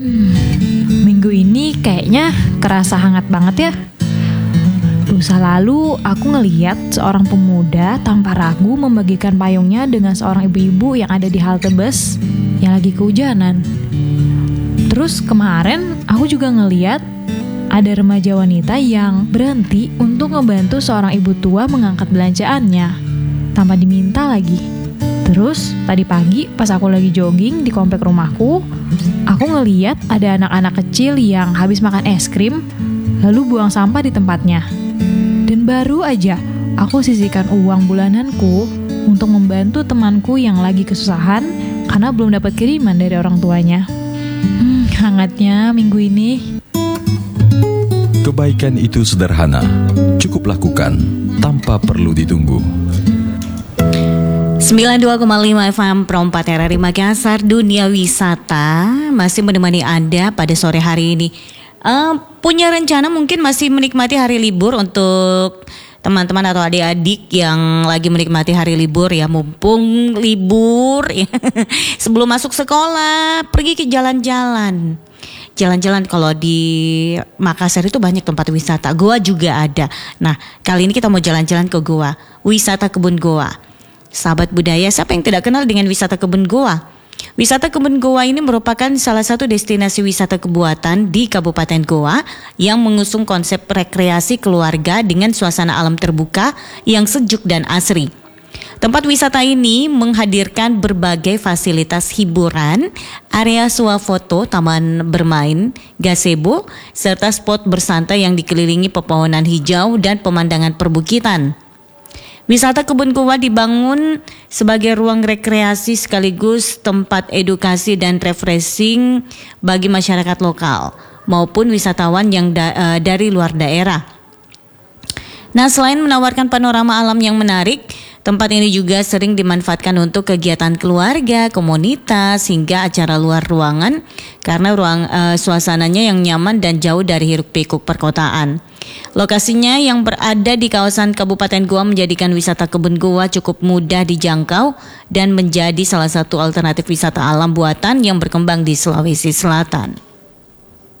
Minggu ini kayaknya kerasa hangat banget ya. Lusa lalu aku ngeliat seorang pemuda tanpa ragu membagikan payungnya dengan seorang ibu-ibu yang ada di halte bus yang lagi kehujanan. Terus kemarin aku juga ngeliat ada remaja wanita yang berhenti untuk ngebantu seorang ibu tua mengangkat belanjaannya tanpa diminta lagi. Terus tadi pagi pas aku lagi jogging di komplek rumahku, aku ngeliat ada anak-anak kecil yang habis makan es krim lalu buang sampah di tempatnya. Dan baru aja aku sisihkan uang bulananku untuk membantu temanku yang lagi kesusahan karena belum dapat kiriman dari orang tuanya. Hangatnya minggu ini. Kebaikan itu sederhana, cukup lakukan tanpa perlu ditunggu. 92,5 FM Pro 4 RRI Makassar, dunia wisata masih menemani Anda pada sore hari ini. Punya rencana mungkin masih menikmati hari libur untuk teman-teman atau adik-adik yang lagi menikmati hari libur ya, mumpung libur ya. Sebelum masuk sekolah, pergi ke jalan-jalan. Jalan-jalan kalau di Makassar itu banyak tempat wisata. Goa juga ada. Nah, kali ini kita mau jalan-jalan ke goa, wisata kebun goa. Sahabat budaya, siapa yang tidak kenal dengan wisata kebun goa? Wisata kebun goa ini merupakan salah satu destinasi wisata kebuatan di Kabupaten Goa yang mengusung konsep rekreasi keluarga dengan suasana alam terbuka yang sejuk dan asri. Tempat wisata ini menghadirkan berbagai fasilitas hiburan, area swafoto, taman bermain, gazebo, serta spot bersantai yang dikelilingi pepohonan hijau dan pemandangan perbukitan. Wisata kebun goa dibangun sebagai ruang rekreasi sekaligus tempat edukasi dan refreshing bagi masyarakat lokal maupun wisatawan yang dari luar daerah. Nah, selain menawarkan panorama alam yang menarik, tempat ini juga sering dimanfaatkan untuk kegiatan keluarga, komunitas, hingga acara luar ruangan karena suasananya yang nyaman dan jauh dari hiruk-pikuk perkotaan. Lokasinya yang berada di kawasan Kabupaten Goa menjadikan wisata kebun goa cukup mudah dijangkau dan menjadi salah satu alternatif wisata alam buatan yang berkembang di Sulawesi Selatan.